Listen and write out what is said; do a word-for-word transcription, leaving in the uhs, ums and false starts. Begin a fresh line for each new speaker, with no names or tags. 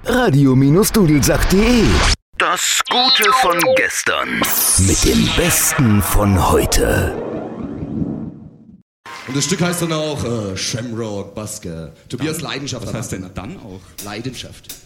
radio-dudelsack.de. Das Gute von gestern mit dem Besten von heute.
Und das Stück heißt dann auch äh, Shamrock Basker. Tobias Leidenschaft.
Was heißt denn dann auch?
Leidenschaft.